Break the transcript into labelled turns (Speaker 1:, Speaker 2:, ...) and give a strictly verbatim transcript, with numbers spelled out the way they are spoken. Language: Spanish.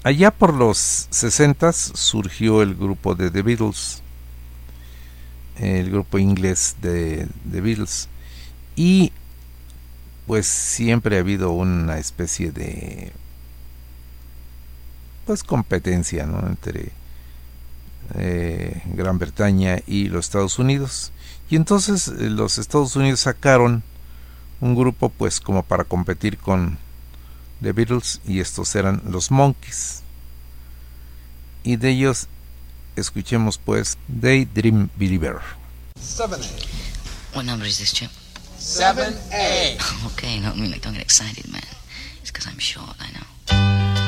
Speaker 1: allá por los sesentas surgió el grupo de The Beatles, el grupo inglés de The Beatles, y pues siempre ha habido una especie de pues competencia, ¿no?, entre eh, Gran Bretaña y los Estados Unidos. Y entonces eh, los Estados Unidos sacaron un grupo pues como para competir con The Beatles, y estos eran los Monkees, y de ellos escuchemos pues Daydream Believer.
Speaker 2: seven A.
Speaker 3: What number is this, Chip?
Speaker 2: seven A.
Speaker 3: Okay, no, I mean, like, don't get excited, man. It's because I'm short, I know.